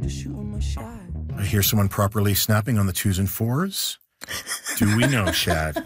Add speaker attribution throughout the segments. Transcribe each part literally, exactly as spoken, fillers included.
Speaker 1: I hear someone properly snapping on the twos and fours. Do we know, Shad?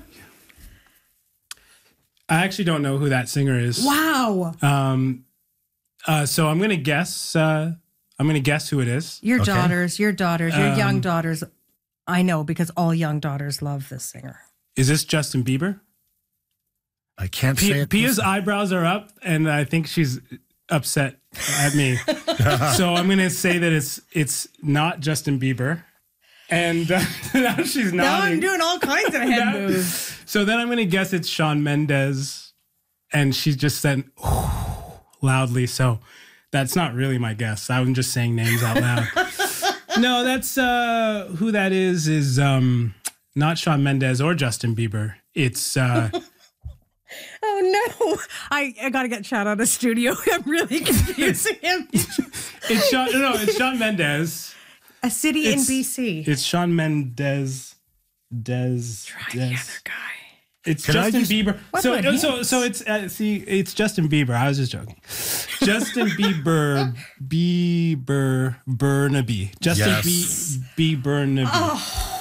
Speaker 2: I actually don't know who that singer is.
Speaker 3: Wow.
Speaker 2: Um, uh, so I'm going to guess. Uh, I'm going to guess who it is.
Speaker 3: Your
Speaker 1: Okay.
Speaker 3: daughters, your daughters, your
Speaker 2: Um,
Speaker 3: young daughters. I know because all young daughters love this singer.
Speaker 2: Is this Justin Bieber?
Speaker 1: I can't say
Speaker 2: P-
Speaker 1: it.
Speaker 2: Pia's eyebrows are up, and I think she's upset at me. So I'm going to say that it's it's not Justin Bieber. And uh, now she's
Speaker 3: Now
Speaker 2: nodding.
Speaker 3: I'm doing all kinds of head
Speaker 2: Now-
Speaker 3: moves.
Speaker 2: So then I'm going to guess it's Shawn Mendes, and she's just said loudly. So that's not really my guess. I'm just saying names out loud. No, that's uh, who that is. Is um, not Shawn Mendes or Justin Bieber. It's uh,
Speaker 3: Oh no! I, I gotta get Chad out of studio. I'm really confusing him.
Speaker 2: it's Shawn. No, it's Shawn Mendes.
Speaker 3: A city
Speaker 2: It's-
Speaker 3: in B C.
Speaker 2: It's Shawn Mendes. Des.
Speaker 3: Try
Speaker 2: Des.
Speaker 3: the other guy.
Speaker 2: It's
Speaker 1: Can I
Speaker 2: Justin
Speaker 1: just-
Speaker 2: Bieber.
Speaker 3: What
Speaker 2: So,
Speaker 3: about
Speaker 2: so,
Speaker 3: him?
Speaker 2: so it's uh, see, it's Justin Bieber. I was just joking. Justin Bieber, Bieber, Burnaby. Justin
Speaker 1: Yes.
Speaker 2: B. B. Burnaby.
Speaker 3: Oh.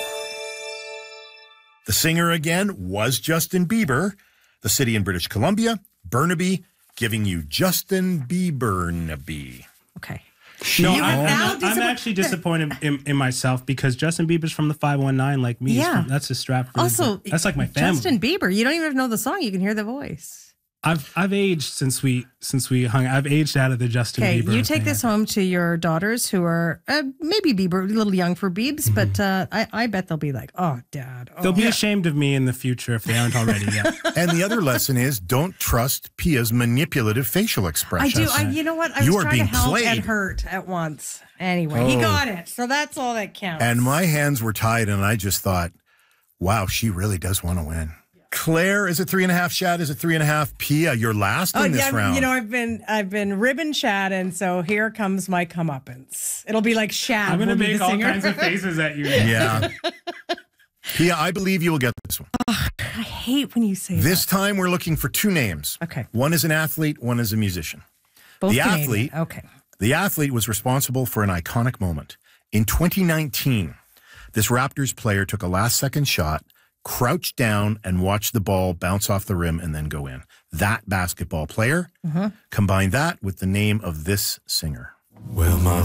Speaker 1: The singer again was Justin Bieber. The city in British Columbia, Burnaby, giving you Justin Biebernaby.
Speaker 3: Okay.
Speaker 2: No,
Speaker 3: You
Speaker 2: I'm,
Speaker 3: are now
Speaker 2: I'm, I'm
Speaker 3: disappoint-
Speaker 2: actually disappointed in, in myself because Justin Bieber's from the five one nine, like me. He's
Speaker 3: Yeah.
Speaker 2: from- that's a Stratford.
Speaker 3: Also,
Speaker 2: that's like my family.
Speaker 3: Justin Bieber. You don't even know the song. You can hear the voice.
Speaker 2: I've I've aged since we since we hung. I've aged out of the Justin
Speaker 3: Okay,
Speaker 2: Bieber.
Speaker 3: you take
Speaker 2: thing.
Speaker 3: this home to your daughters who are uh, maybe Bieber, a little young for Biebs,
Speaker 2: Mm-hmm.
Speaker 3: but uh, I, I bet they'll be like, oh, Dad. Oh.
Speaker 2: They'll be ashamed of me in the future if they aren't already yet.
Speaker 1: And the other lesson is don't trust Pia's manipulative facial
Speaker 3: I
Speaker 1: expressions.
Speaker 3: do. I, you know what? I
Speaker 1: You
Speaker 3: was
Speaker 1: are
Speaker 3: trying to
Speaker 1: being
Speaker 3: help
Speaker 1: played.
Speaker 3: and hurt at once. Anyway, he
Speaker 1: Oh.
Speaker 3: got it. So that's all that counts.
Speaker 1: And my hands were tied, and I just thought, wow, she really does want to win. Claire, is it three and a half? Shad, is it three and a half? Pia, you're last
Speaker 3: Oh
Speaker 1: in this
Speaker 3: yeah,
Speaker 1: round.
Speaker 3: you know I've been I've been ribbon Shad, and so here comes my comeuppance. It'll be like Shad.
Speaker 2: I'm going to
Speaker 3: will be
Speaker 2: make
Speaker 3: the
Speaker 2: all
Speaker 3: singer.
Speaker 2: kinds of faces at you.
Speaker 1: yeah. Pia, I believe you will get this one.
Speaker 3: I hate when you say
Speaker 1: This time we're looking for two names.
Speaker 3: Okay.
Speaker 1: One is an athlete, one is a musician.
Speaker 3: that. Both
Speaker 1: the
Speaker 3: Canadian.
Speaker 1: athlete-
Speaker 3: Okay.
Speaker 1: The athlete was responsible for an iconic moment. In twenty nineteen, this Raptors player took a last-second shot, crouched down, and watched the ball bounce off the rim and then go in. That basketball player, combine that with the name of this singer.
Speaker 4: Well, my